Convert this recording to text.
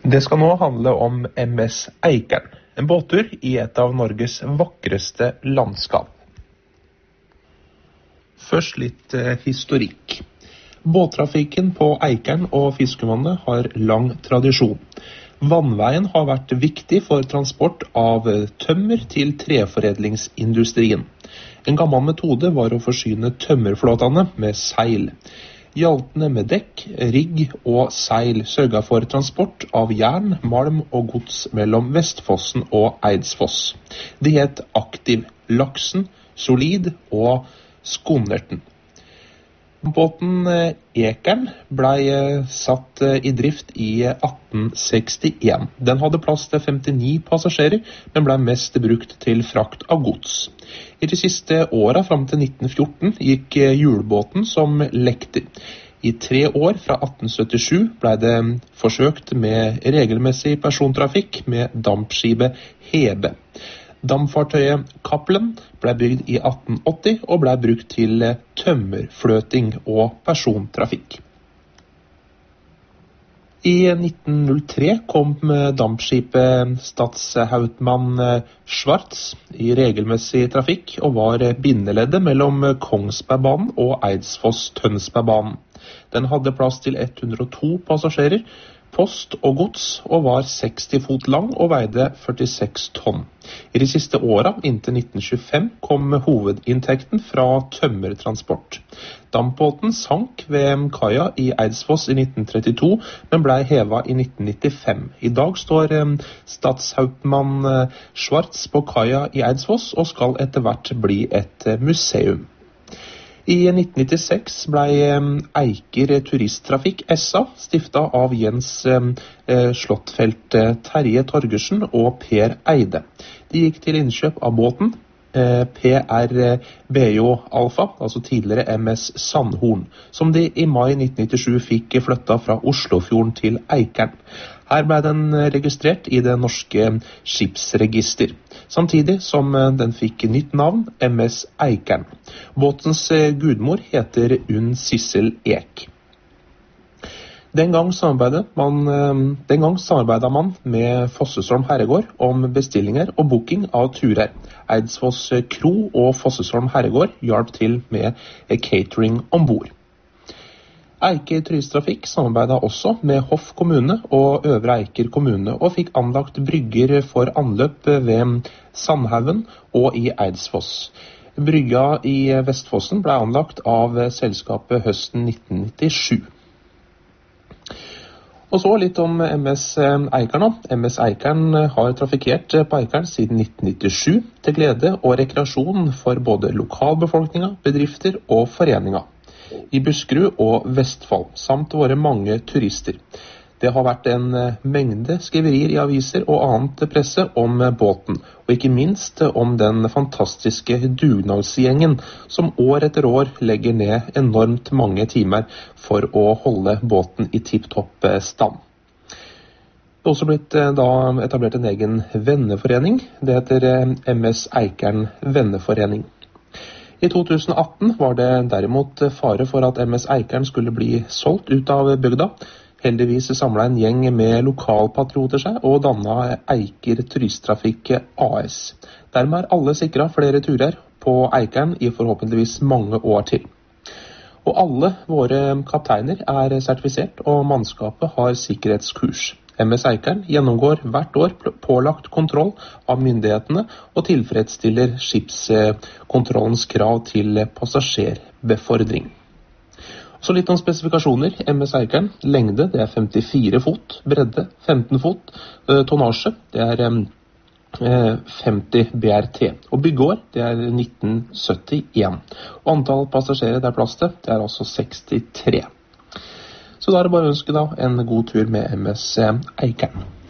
Det skal nå handle om MS Eikern, en båttur i et av Norges vakreste landskap. Først litt historikk. Båttrafikken på Eikern og Fiskevannet har lang tradisjon. Vannveien har vært viktig for transport av tømmer til treforedlingsindustrien. En gammel metode var å forsyne tømmerflåtene med seil. Hjaltene med dekk, rigg og seil sørget for transport av jern, malm og gods mellom Vestfossen og Eidsfoss. De het Aktiv, Laksen, Solid og Skonnerten. Båten Ekern ble satt i drift i 1861. Den hadde plass til 59 passasjerer, men ble mest brukt til frakt av gods. I de siste årene fram til 1914 gikk hjulbåten som lekter. I 3 år fra 1877 ble det forsøkt med regelmessig persontrafikk med dampskipet Hebe. Dampfartøyet Cappelen ble bygd i 1880 og ble brukt til tømmerfløting og persontrafikk. I 1903 kom dampskipet Stadshauptmann Schwarz i regelmessig trafikk og var bindeleddet mellom Kongsbergbanen og Eidsfoss-Tønsbergbanen. Den hadde plass til 102 passasjerer, post og gods, og var 60 fot lang og veide 46 tonn. I de siste årene, inntil 1925, kom hovedinntekten fra tømmertransport. Dampbåten sank ved kaia i Eidsfoss i 1932, men ble hevet i 1995. I dag står Stadshauptmann Schwarz på kaia i Eidsfoss og skal etter hvert bli et museum. I 1996 ble Eiker Turisttrafikk SA stiftet av Jens Slåttfeldt, Terje Torgersen og Per Eide. De gikk til innkjøp av båten PRBO Alfa, altså tidligere MS Sandhorn, som de i mai 1997 fikk flyttet fra Oslofjorden til Eikern. Her ble den registrert i det norske skipsregister, samtidig som den fikk nytt navn, MS Eikern. Båtens gudmor heter Unn Sissel Ek. Den gang samarbeidet man med Fossesholm Herregård om bestillinger og booking av turer. Eidsfoss Kro og Fossesholm Herregård hjalp til med catering ombord. Eiker Turisttrafikk samarbeidet også med Hoff kommune og Øvre Eiker kommune og fikk anlagt brygger for anløp ved Sandhaugen og i Eidsfoss. Brygga i Vestfossen ble anlagt av selskapet høsten 1997. Og så litt om MS Eikern. MS Eikern har trafikkert på Eikern siden 1997 til glede og rekreasjon for både lokalbefolkninga, bedrifter og foreninger i Buskerud og Vestfold, samt våre mange turister. Det har vært en mengde skriverier i aviser og annet presse om båten, og ikke minst om den fantastiske dugnadsgjengen som år etter år legger ned enormt mange timer for å holde båten i tipptopp stand. Det har også blitt etablert en egen venneforening. Det heter MS Eikern Venneforening. I 2018 var det derimot fare for at MS Eikern skulle bli solgt ut av bygda. Heldigvis samlet en gjeng med lokalpatrioter seg og dannet Eiker Turisttrafikk AS. Dermed alle sikret flere turer på Eikern i forhåpentligvis mange år til. Og alle våre kapteiner er sertifisert, og mannskapet har sikkerhetskurs. MS Eikern gjennomgår hvert år pålagt kontroll av myndighetene og tilfredsstiller skipskontrollens krav til passasjerbefordring. Så litt om spesifikasjoner. MS Eikern, lengde det er 54 fot, bredde 15 fot, tonnasje det er 50 BRT, og byggeår det er 1971. Og antall passasjerer det er plass til, det er altså 63. Så da er det bare å ønske en god tur med MS Eikern.